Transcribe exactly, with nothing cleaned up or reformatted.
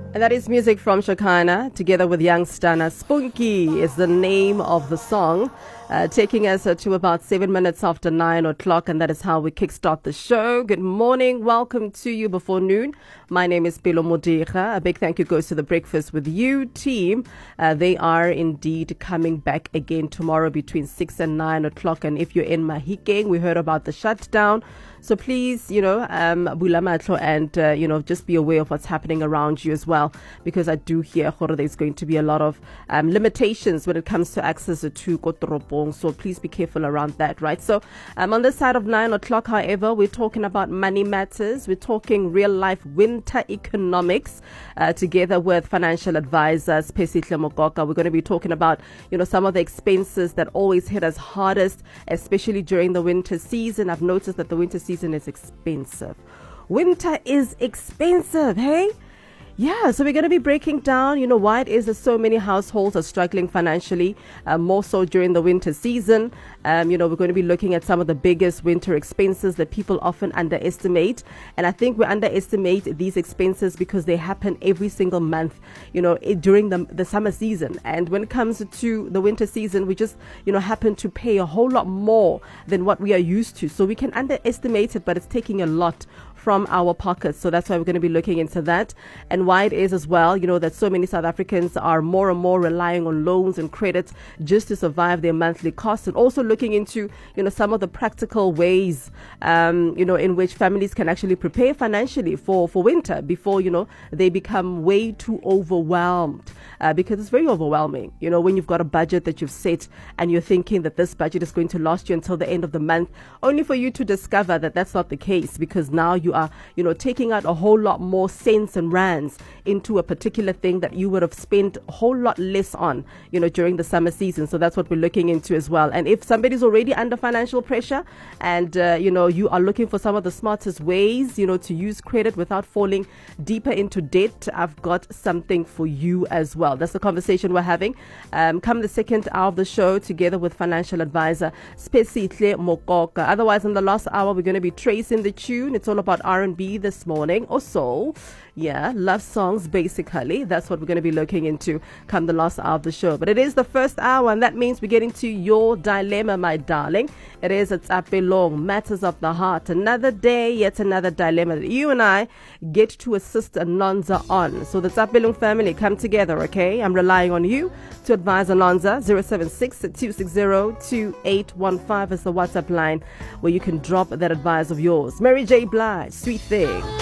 And that is music from Shakana, together with Young Stunner. Spunky is the name of the song, uh, taking us uh, to about seven minutes after nine o'clock, and that is how we kickstart the show. Good morning. Welcome to you before noon. My name is Pelo Modiga. A big thank you goes to the Breakfast with You team. Uh, they are indeed coming back again tomorrow between six and nine o'clock. And if you're in Mahikeng, we heard about the shutdown. So please, you know, um, Bulamatlo, and, uh, you know, just be aware of what's happening around you as well, because I do hear there's going to be a lot of um, limitations when it comes to access to Kotoropong. So please be careful around that, right? So um, on the side of nine o'clock, however, we're talking about money matters. We're talking real life winter economics uh, together with financial advisor Spesihle Mokoka. We're going to be talking about, you know, some of the expenses that always hit us hardest, especially during the winter season. I've noticed that the winter season season is expensive. Winter is expensive, hey? Yeah, so we're going to be breaking down, you know, why it is that so many households are struggling financially, uh, more so during the winter season. Um, you know, we're going to be looking at some of the biggest winter expenses that people often underestimate. And I think we underestimate these expenses because they happen every single month, you know, it, during the, the summer season. And when it comes to the winter season, we just, you know, happen to pay a whole lot more than what we are used to. So we can underestimate it, but it's taking a lot from our pockets. So that's why we're going to be looking into that, and why it is as well, you know, that so many South Africans are more and more relying on loans and credits just to survive their monthly costs, and also looking into, you know, some of the practical ways, um, you know, in which families can actually prepare financially for, for winter before, you know, they become way too overwhelmed, uh, because it's very overwhelming, you know, when you've got a budget that you've set and you're thinking that this budget is going to last you until the end of the month, only for you to discover that that's not the case, because now you are, you know, taking out a whole lot more cents and rands into a particular thing that you would have spent a whole lot less on, you know, during the summer season. So that's what we're looking into as well. And if somebody's already under financial pressure and, uh, you know, you are looking for some of the smartest ways, you know, to use credit without falling deeper into debt, I've got something for you as well. That's the conversation we're having. Um, come the second hour of the show, together with financial advisor Spesihle Mokoka. Otherwise, in the last hour, we're going to be tracing the tune. It's all about R and B this morning, or soul. Yeah, love songs, basically. That's what we're going to be looking into come the last hour of the show. But it is the first hour, and that means we get into your dilemma, my darling. It is a Tsapelong, Matters of the Heart. Another day, yet another dilemma that you and I get to assist Anonza on. So the Tsapelong family, come together, okay? I'm relying on you to advise Anonza. zero seven six, two six zero, two eight one five is the WhatsApp line where you can drop that advice of yours. Mary J. Blige, Sweet Thing.